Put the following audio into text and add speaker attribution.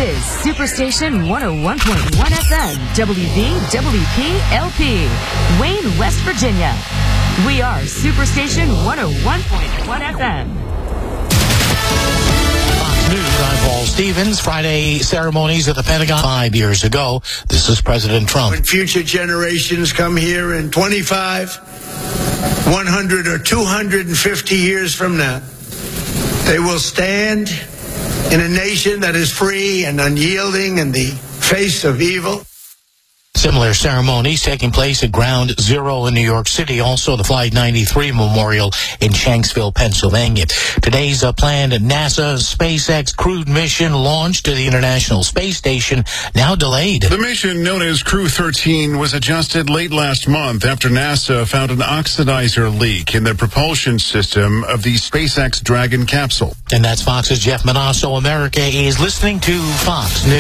Speaker 1: is Superstation 101.1 FM, WVWP-LP, Wayne, West Virginia. We are Superstation 101.1 FM.
Speaker 2: Fox News, I'm Paul Stevens. Friday ceremonies at the Pentagon 5 years ago. This is President Trump.
Speaker 3: When future generations come here in 25, 100 or 250 years from now, they will stand in a nation that is free and unyielding in the face of evil.
Speaker 2: Similar ceremonies taking place at Ground Zero in New York City, also the Flight 93 Memorial in Shanksville, Pennsylvania. Today's planned NASA SpaceX crewed mission launch to the International Space Station, now delayed.
Speaker 4: The mission, known as Crew 13, was adjusted late last month after NASA found an oxidizer leak in the propulsion system of the SpaceX Dragon capsule.
Speaker 2: And that's Fox's Jeff Manasso. America is listening to Fox News.